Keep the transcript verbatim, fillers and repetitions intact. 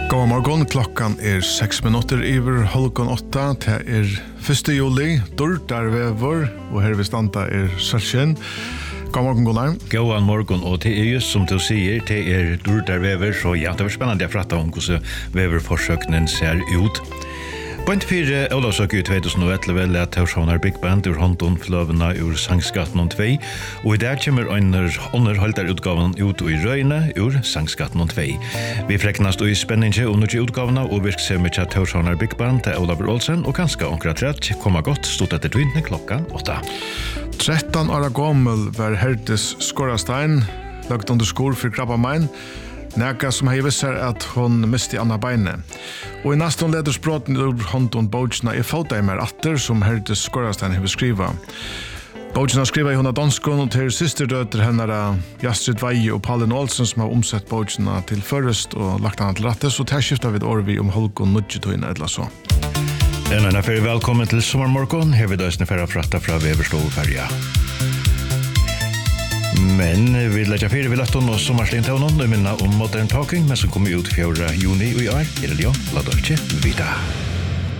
God morgon, klockan är sex minuter över halvgång åtta. Det är första juli, Dordarvever, och här vi stanta är Sölsken. God morgon, Gunnar. God morgon, och det är just som du säger, det är Dordarvever, så ja, det var spännande att prata om hur väverforsökningen ser ut. Point fyra Olavsök i tjugoelva att Torshavnar Big Band ur Honton flövna ur Sangskatten två, och i där kommer en underhålltar utgavan ut i Röjne ur Sangskatten två. Vi fräknast i spänninge under utgavana och virksamhet till Torshavnar Big Band till Olaver Olsen och ganska omkrat rätt komma gott stort att det tvinne klockan åtta. tretton år gammal var Herdes Skorrastein lagt under skor för Krabbamein. Näka som har visar att hon miste Anna Beine. Och i nästan ledersbrotten ur Honton Bojna är Fotaimer Atter som Herdes Skorrastein har skriva. Bojna skriva i hon danskon och till systerdöter henne Jastrid Veje och Pallen Olsen som har omsett Bojna till förrest och lagt henne till rattes, och här skiftar vi Orvi om Holkon Nudgetoin eller så. En annan för välkommen till Sommarmorgon. Här vill dösna för att fratta från Väverståfärja. Men vi lägger fyra vid löfton och sommarslintavnon och minna om Modern Talking, men som kommer ut fjärde juni och i år. Är det jag? Ladar inte vidare.